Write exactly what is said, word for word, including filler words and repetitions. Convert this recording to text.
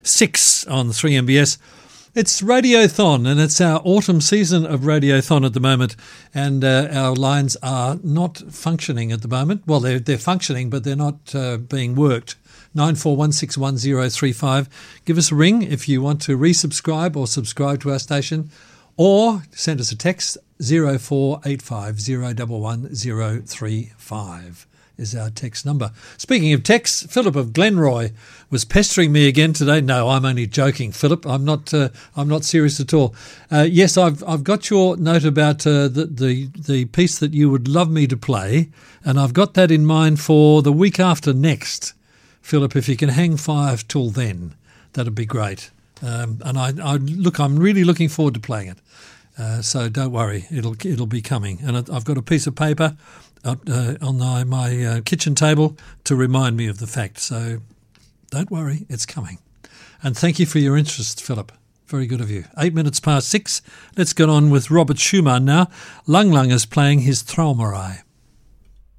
six on three M B S. It's Radiothon, and it's our autumn season of Radiothon at the moment, and uh, our lines are not functioning at the moment. Well, they're, they're functioning, but they're not uh, being worked. nine four one six one zero three five. Give us a ring if you want to resubscribe or subscribe to our station, or send us a text. zero four eight five zero one one zero three five is our text number. Speaking of texts, Philip of Glenroy was pestering me again today. No, I'm only joking, Philip. I'm not. Uh, I'm not serious at all. Uh, yes, I've I've got your note about uh, the, the the piece that you would love me to play, and I've got that in mind for the week after next, Philip. If you can hang fire till then, that'd be great. Um, and I, I look, I'm really looking forward to playing it. Uh, so don't worry, it'll it'll be coming. And I've got a piece of paper uh, on my, my uh, kitchen table to remind me of the fact. So don't worry, it's coming. And thank you for your interest, Philip. Very good of you. Eight minutes past six. Let's get on with Robert Schumann now. Lang Lang is playing his Traumerei.